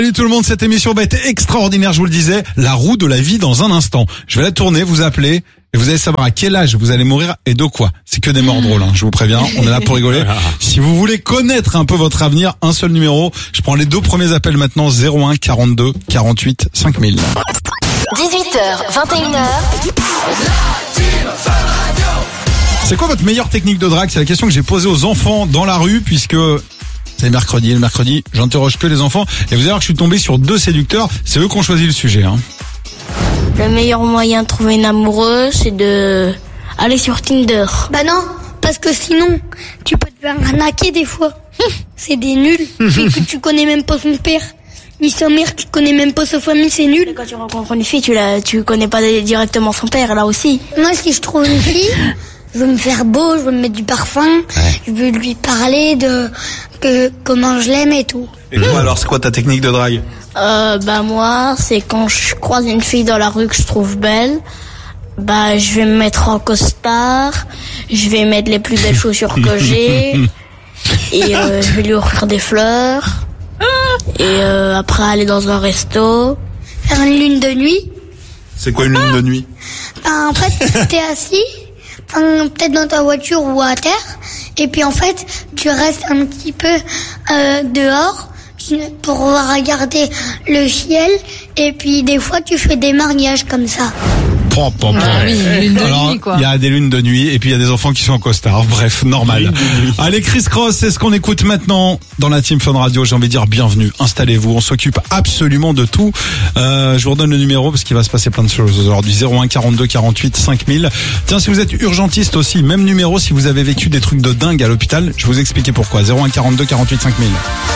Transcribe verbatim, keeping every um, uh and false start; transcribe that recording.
Salut tout le monde, cette émission va être extraordinaire, je vous le disais, la roue de la vie dans un instant. Je vais la tourner, vous appeler et vous allez savoir à quel âge vous allez mourir et de quoi. C'est que des morts drôles, hein, je vous préviens, on est là pour rigoler. Si vous voulez connaître un peu votre avenir, un seul numéro, je prends les deux premiers appels maintenant, zéro un quarante-deux quarante-huit cinq mille. dix-huit heures, vingt et une heures. C'est quoi votre meilleure technique de drague? C'est la question que j'ai posée aux enfants dans la rue puisque... c'est mercredi, le mercredi, j'interroge que les enfants. Et vous allez voir que je suis tombé sur deux séducteurs. C'est eux qui ont choisi le sujet. Hein. Le meilleur moyen de trouver une amoureuse, c'est de aller sur Tinder. Bah non, parce que sinon, tu peux te faire arnaquer des fois. C'est des nuls. Puis que tu connais même pas son père, ni sa mère, tu connais même pas sa famille, c'est nul. Quand tu rencontres une fille, tu la, tu connais pas directement son père, là aussi. Moi, si je trouve une fille, je veux me faire beau, je veux me mettre du parfum, ouais. Je veux lui parler de que, comment je l'aime et tout. Et toi alors, c'est quoi ta technique de drague? Euh, bah moi, c'est quand je croise une fille dans la rue que je trouve belle, bah je vais me mettre en costard, je vais mettre les plus belles chaussures que j'ai, et euh, je vais lui offrir des fleurs, et euh, après aller dans un resto. Faire une lune de nuit. C'est quoi une lune de nuit? Bah, en fait, t'es assis, enfin, peut-être dans ta voiture ou à terre, et puis en fait, tu restes un petit peu euh, dehors pour regarder le ciel, et puis des fois tu fais des mariages comme ça. Pop, pop, pop. Ah oui, une lune de Alors, nuit, quoi. Il y a des lunes de nuit et puis il y a des enfants qui sont en costard. Bref, normal. Allez, Chris Cross, c'est ce qu'on écoute maintenant dans la Team Fun Radio. J'ai envie de dire bienvenue. Installez-vous. On s'occupe absolument de tout. Euh, je vous redonne le numéro parce qu'il va se passer plein de choses aujourd'hui. zéro un quarante-deux quarante-huit cinq mille. Tiens, si vous êtes urgentiste aussi, même numéro si vous avez vécu des trucs de dingue à l'hôpital. Je vais vous expliquer pourquoi. zéro un quarante-deux quarante-huit cinq mille.